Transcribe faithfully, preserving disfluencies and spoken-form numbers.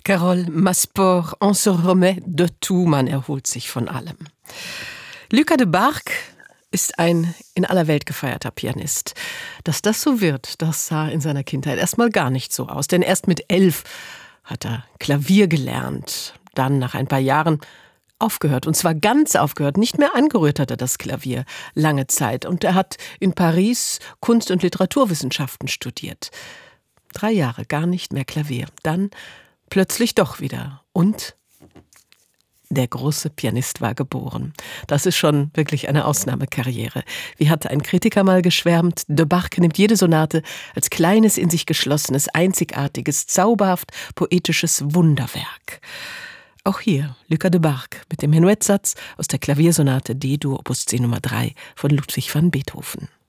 Carole Masport, on se remet de tout, man erholt sich von allem. Lucas de Bargue ist ein in aller Welt gefeierter Pianist. Dass das so wird, das sah in seiner Kindheit erstmal gar nicht so aus. Denn erst mit elf hat er Klavier gelernt. Dann, nach ein paar Jahren, aufgehört. Und zwar ganz aufgehört. Nicht mehr angerührt hat er das Klavier lange Zeit. Und er hat in Paris Kunst- und Literaturwissenschaften studiert. Drei Jahre gar nicht mehr Klavier. Dann plötzlich doch wieder. Und der große Pianist war geboren. Das ist schon wirklich eine Ausnahmekarriere. Wie hatte ein Kritiker mal geschwärmt, de Bargue nimmt jede Sonate als kleines, in sich geschlossenes, einzigartiges, zauberhaft poetisches Wunderwerk. Auch hier Lucas de Bargue mit dem Menuettsatz aus der Klaviersonate D-Dur Opus zehn Nummer drei von Ludwig van Beethoven.